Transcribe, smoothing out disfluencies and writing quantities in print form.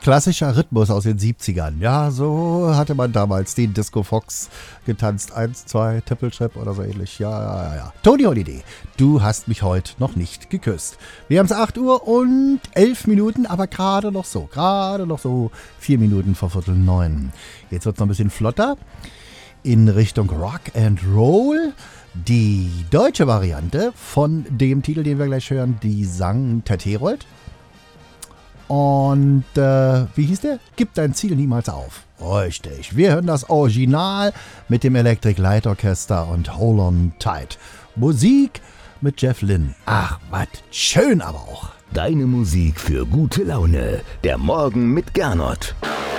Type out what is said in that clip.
klassischer Rhythmus aus den 70ern. Ja, so hatte man damals den Disco Fox getanzt. 1, 2, Triple-Trap oder so ähnlich. Ja. Tony Holiday, du hast mich heute noch nicht geküsst. Wir haben es 8 Uhr und 11 Minuten, aber gerade noch so. 4 Minuten vor 8:45. Jetzt wird es noch ein bisschen flotter. In Richtung Rock and Roll. Die deutsche Variante von dem Titel, den wir gleich hören, die sang Ted Herold. Und wie hieß der? Gib dein Ziel niemals auf. Richtig. Wir hören das Original mit dem Electric Light Orchester und Hold on Tight. Musik mit Jeff Lynne. Ach, was schön aber auch. Deine Musik für gute Laune. Der Morgen mit Gernot.